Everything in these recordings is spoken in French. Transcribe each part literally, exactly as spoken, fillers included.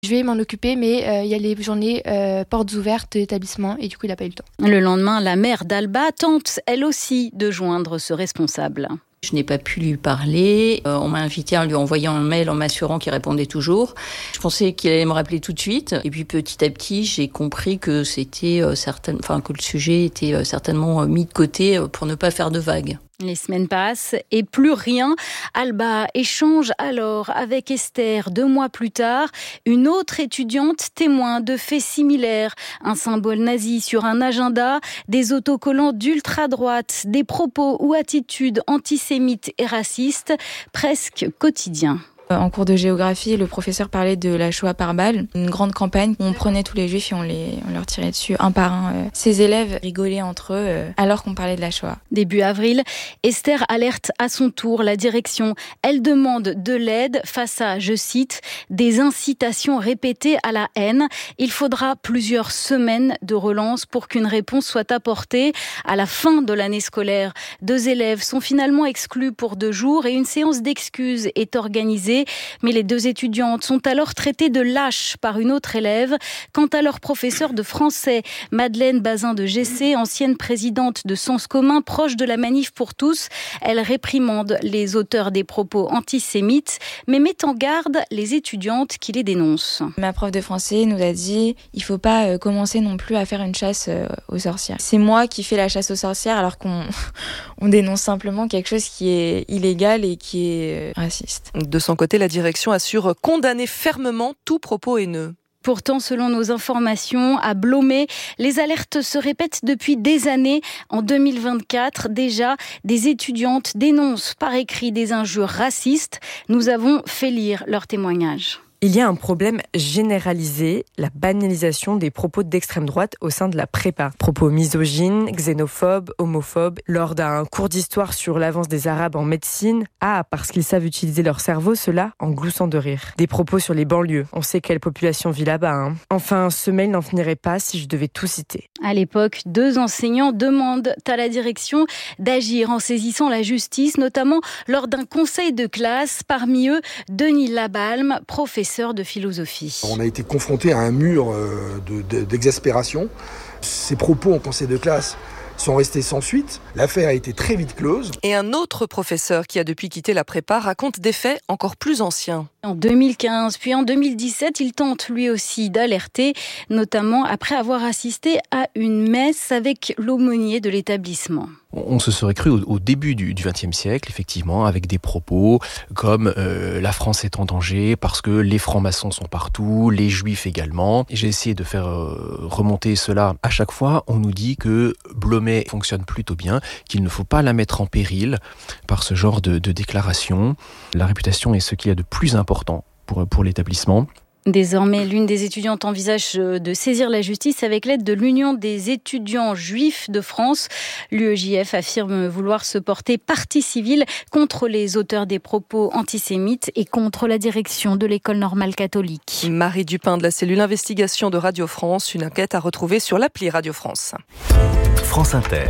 Je vais m'en occuper, mais euh, il y a les journées euh, portes ouvertes de l'établissement et du coup, il n'a pas eu le temps. Le lendemain, la mère d'Alba tente, elle aussi, de joindre ce responsable. Je n'ai pas pu lui parler. Euh, on m'a invité en lui envoyant un mail en m'assurant qu'il répondait toujours. Je pensais qu'il allait me rappeler tout de suite. Et puis petit à petit, j'ai compris que c'était euh, certain... enfin, que le sujet était euh, certainement mis de côté pour ne pas faire de vagues. Les semaines passent et plus rien. Alba échange alors avec Esther deux mois plus tard. Une autre étudiante témoin de faits similaires. Un symbole nazi sur un agenda, des autocollants d'ultra-droite, des propos ou attitudes antisémites et racistes presque quotidiens. En cours de géographie, le professeur parlait de la Shoah par balle, une grande campagne où on prenait tous les juifs et on, les, on leur tirait dessus un par un. Ces élèves rigolaient entre eux alors qu'on parlait de la Shoah. Début avril, Esther alerte à son tour la direction. Elle demande de l'aide face à, je cite, des incitations répétées à la haine. Il faudra plusieurs semaines de relance pour qu'une réponse soit apportée. À la fin de l'année scolaire, deux élèves sont finalement exclus pour deux jours et une séance d'excuses est organisée. Mais les deux étudiantes sont alors traitées de lâches par une autre élève. Quant à leur professeure de français, Madeleine Bazin de Gessé, ancienne présidente de Sens Commun, proche de la Manif pour tous, elle réprimande les auteurs des propos antisémites, mais met en garde les étudiantes qui les dénoncent. Ma prof de français nous a dit il ne faut pas commencer non plus à faire une chasse aux sorcières. C'est moi qui fais la chasse aux sorcières alors qu'on on dénonce simplement quelque chose qui est illégal et qui est raciste. De son côté, la direction assure condamner fermement tout propos haineux. Pourtant, selon nos informations, à Blomé, les alertes se répètent depuis des années. En deux mille vingt-quatre, déjà, des étudiantes dénoncent par écrit des injures racistes. Nous avons fait lire leurs témoignages. Il y a un problème généralisé, la banalisation des propos d'extrême droite au sein de la prépa. Propos misogynes, xénophobes, homophobes. Lors d'un cours d'histoire sur l'avance des Arabes en médecine, ah, parce qu'ils savent utiliser leur cerveau, cela en gloussant de rire. Des propos sur les banlieues, on sait quelle population vit là-bas. Hein. Enfin, ce mail n'en finirait pas si je devais tout citer. À l'époque, deux enseignants demandent à la direction d'agir en saisissant la justice, notamment lors d'un conseil de classe. Parmi eux, Denis Labalme, professeur de philosophie. On a été confronté à un mur de, de, d'exaspération. Ces propos en conseil de classe sont restés sans suite. L'affaire a été très vite close. Et un autre professeur qui a depuis quitté la prépa raconte des faits encore plus anciens. En deux mille quinze, puis en deux mille dix-sept, il tente lui aussi d'alerter, notamment après avoir assisté à une messe avec l'aumônier de l'établissement. On se serait cru au, au début du XXe siècle, effectivement, avec des propos comme euh, « la France est en danger parce que les francs-maçons sont partout, les juifs également ». J'ai essayé de faire euh, remonter cela. À chaque fois, on nous dit que Blomé fonctionne plutôt bien, qu'il ne faut pas la mettre en péril par ce genre de, de déclaration. La réputation est ce qu'il y a de plus important pour, pour l'établissement. Désormais, l'une des étudiantes envisage de saisir la justice avec l'aide de l'Union des étudiants juifs de France. L'U E J F affirme vouloir se porter partie civile contre les auteurs des propos antisémites et contre la direction de l'école normale catholique. Marie Dupin de la cellule investigation de Radio France, une enquête à retrouver sur l'appli Radio France. France Inter.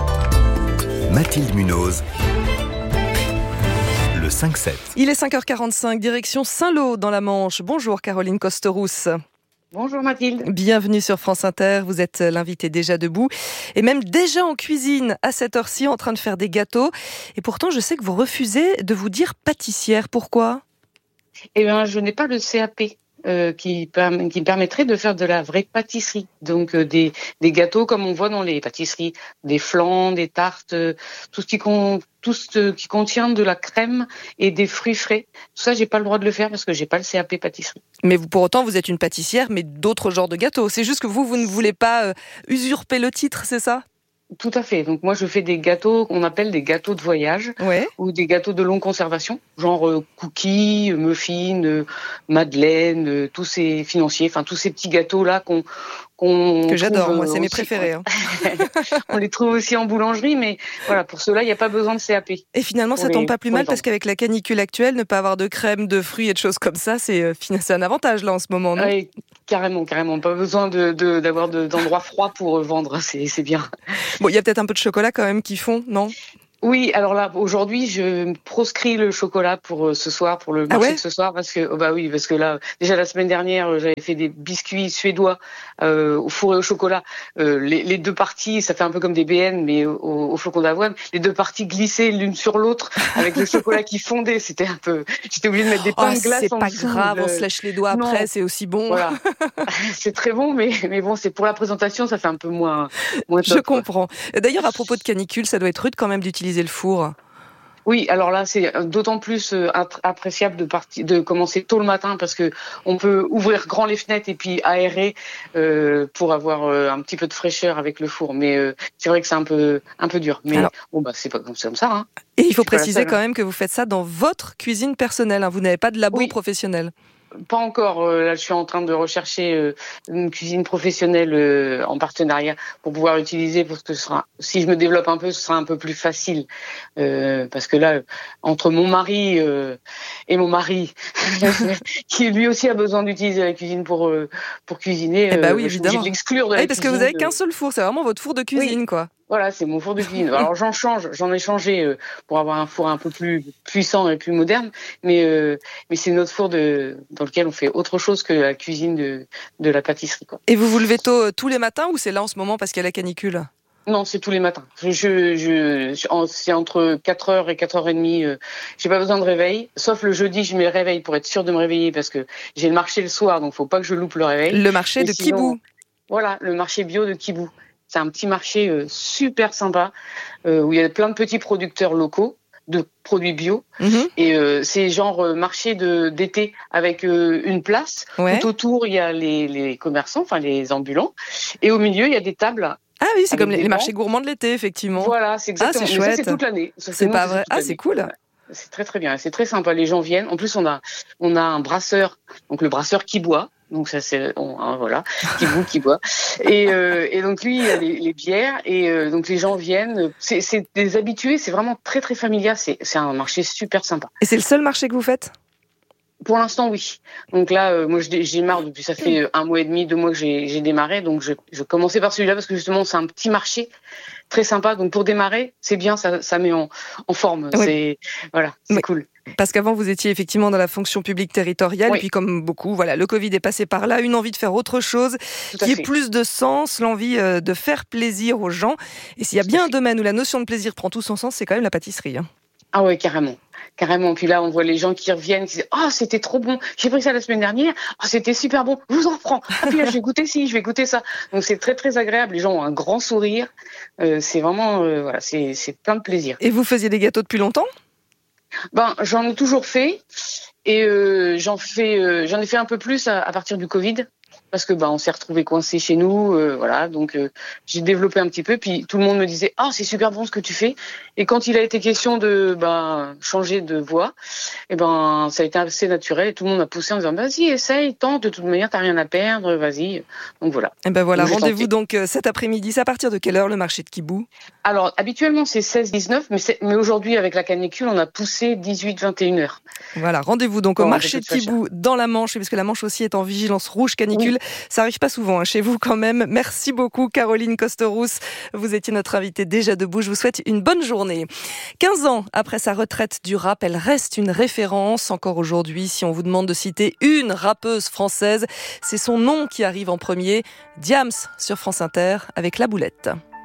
Mathilde Munoz. Le cinq sept. Il est cinq heures quarante-cinq, direction Saint-Lô dans la Manche. Bonjour Caroline Costerousse. Bonjour Mathilde. Bienvenue sur France Inter, vous êtes l'invitée déjà debout et même déjà en cuisine à cette heure-ci en train de faire des gâteaux. Et pourtant je sais que vous refusez de vous dire pâtissière, pourquoi ? Eh bien je n'ai pas le C A P. Euh, qui, qui me permettrait de faire de la vraie pâtisserie. Donc euh, des, des gâteaux comme on voit dans les pâtisseries, des flans, des tartes, euh, tout ce qui, con, tout ce qui contient de la crème et des fruits frais. Tout ça, j'ai pas le droit de le faire parce que j'ai pas le C A P pâtisserie. Mais vous, pour autant, vous êtes une pâtissière, mais d'autres genres de gâteaux. C'est juste que vous, vous ne voulez pas euh, usurper le titre, c'est ça ? Tout à fait. Donc moi, je fais des gâteaux qu'on appelle des gâteaux de voyage, ouais. ou des gâteaux de longue conservation, genre euh, cookies, muffins, euh, madeleine, euh, tous ces financiers, enfin tous ces petits gâteaux là qu'on qu'on que j'adore. Trouve, moi, c'est aussi, mes préférés. Hein. On les trouve aussi en boulangerie, mais voilà, pour cela, il n'y a pas besoin de C A P. Et finalement, ça les, tombe pas plus mal parce qu'avec la canicule actuelle, ne pas avoir de crème, de fruits et de choses comme ça, c'est, c'est un avantage là en ce moment, non ? Oui, carrément, carrément. Pas besoin de, de, d'avoir de, d'endroits froids pour vendre, c'est, c'est bien. Bon, il y a peut-être un peu de chocolat quand même qu'ils font, non ? Oui, alors là, aujourd'hui, je proscris le chocolat pour euh, ce soir, pour le Ah marché ouais de ce soir, parce que, oh bah oui, parce que là, déjà la semaine dernière, euh, j'avais fait des biscuits suédois euh, au four et au chocolat. Euh, les, les deux parties, ça fait un peu comme des B N, mais au, au flocon d'avoine. Les deux parties glissaient l'une sur l'autre avec le chocolat qui fondait. C'était un peu, j'étais obligée de mettre des pains Oh, de glace c'est en pas dessous. grave, Le- on se lèche les doigts Non. après, c'est aussi bon. Voilà, c'est très bon, mais mais bon, c'est pour la présentation, ça fait un peu moins moins top. Je quoi. comprends. D'ailleurs, à propos de canicule, ça doit être rude quand même d'utiliser le four. Oui, alors là, c'est d'autant plus euh, int- appréciable de partir, de commencer tôt le matin parce que on peut ouvrir grand les fenêtres et puis aérer euh, pour avoir euh, un petit peu de fraîcheur avec le four. Mais euh, c'est vrai que c'est un peu un peu dur. Mais Alors- bon, bah c'est pas comme c'est comme ça. Hein. Et il faut Je suis pas la préciser seule, quand hein. même que vous faites ça dans votre cuisine personnelle, hein. Vous n'avez pas de labo Oui. professionnel. Pas encore. euh, Là, je suis en train de rechercher euh, une cuisine professionnelle euh, en partenariat pour pouvoir utiliser, parce que ce sera, si je me développe un peu, ce sera un peu plus facile. Euh, parce que là, entre mon mari euh, et mon mari, qui lui aussi a besoin d'utiliser la cuisine pour euh, pour cuisiner, Eh bah oui, euh, je suis obligée évidemment. de l'exclure de la Oui, parce que vous cuisine avez de- qu'un seul four, c'est vraiment votre four de cuisine, quoi. Voilà, c'est mon four de cuisine. Alors j'en change, j'en ai changé euh, pour avoir un four un peu plus puissant et plus moderne, mais euh, mais c'est notre four de dans lequel on fait autre chose que la cuisine de de la pâtisserie, quoi. Et vous vous levez tôt euh, tous les matins ou c'est là en ce moment parce qu'il y a la canicule? Non, c'est tous les matins. Je, je, je en- c'est entre quatre heures et quatre heures trente. Euh, j'ai pas besoin de réveil, sauf le jeudi, je mets le réveil pour être sûre de me réveiller parce que j'ai le marché le soir, donc faut pas que je loupe le réveil. Le marché Mais de sinon, Kibou. Voilà, le marché bio de Kibou. C'est un petit marché euh, super sympa euh, où il y a plein de petits producteurs locaux de produits bio. Mhm. Et euh, c'est genre euh, marché de d'été avec euh, une place. Ouais. Tout autour, il y a les, les commerçants, enfin les ambulants. Et au milieu, il y a des tables. Ah oui, c'est Avec comme les, des les bancs. marchés gourmands de l'été, effectivement. Voilà, c'est exactement. Ah, c'est Mais ça, chouette. c'est toute l'année. Sauf que C'est nous, pas c'est vrai. toute Ah, l'année. c'est cool. Ouais. C'est très très bien. C'est très sympa. Les gens viennent. En plus, on a on a un brasseur, donc le brasseur qui boit. Donc ça c'est on, hein, voilà, qui boit, qui boit. Et euh, et donc lui il a les, les bières et euh, donc les gens viennent. C'est c'est des habitués. C'est vraiment très très familial. C'est c'est un marché super sympa. Et c'est le seul marché que vous faites? Pour l'instant, oui. Donc là, euh, moi, je- j'ai marre depuis ça fait euh, un mois et demi, deux mois que j'ai j'ai démarré. Donc je, je commençais par celui-là parce que justement, c'est un petit marché très sympa. Donc pour démarrer, c'est bien, ça, ça met en, en forme. Oui. C'est voilà, c'est Oui. cool. Parce qu'avant, vous étiez effectivement dans la fonction publique territoriale, Oui. et puis comme beaucoup, voilà, le Covid est passé par là, une envie de faire autre chose, Tout à qui ait fait. plus de sens, l'envie euh, de faire plaisir aux gens. Et s'il y a Tout à bien un fait. domaine où la notion de plaisir prend tout son sens, c'est quand même la pâtisserie, hein. Ah ouais, carrément. Carrément. Puis là, on voit les gens qui reviennent, qui disent « Ah, c'était trop bon. J'ai pris ça la semaine dernière. Ah, c'était super bon. Je vous en reprends. Ah, puis là, je vais goûter ci, je vais goûter ça. » Donc, c'est très, très agréable. Les gens ont un grand sourire. Euh, c'est vraiment, euh, voilà, c'est, c'est plein de plaisir. Et vous faisiez des gâteaux depuis longtemps? Ben, j'en ai toujours fait. Et euh, j'en fais, euh, j'en ai fait un peu plus à, à partir du Covid. Parce que bah on s'est retrouvés coincés chez nous, euh, voilà. Donc euh, j'ai développé un petit peu. Puis tout le monde me disait ah c'est super bon ce que tu fais. Et quand il a été question de bah changer de voie, et ben ça a été assez naturel. Et tout le monde m'a poussé en disant vas-y essaye, tente. De toute manière t'as rien à perdre, vas-y. Donc voilà. Et ben voilà, Donc, j'ai rendez-vous tenté. donc euh, cet après-midi. C'est à partir de quelle heure le marché de Kibou? Alors habituellement c'est seize dix-neuf, mais c'est, mais aujourd'hui avec la canicule on a poussé dix-huit vingt et une heures. Voilà, rendez-vous donc au Bon, marché de de toute façon. Kibou dans la Manche, parce que la Manche aussi est en vigilance rouge canicule. Oui. Ça arrive pas souvent hein, chez vous quand même. Merci beaucoup Caroline Costerous. Vous étiez notre invitée déjà debout. Je vous souhaite une bonne journée. quinze ans après sa retraite du rap, elle reste une référence encore aujourd'hui. Si on vous demande de citer une rappeuse française, c'est son nom qui arrive en premier. Diams sur France Inter avec La Boulette.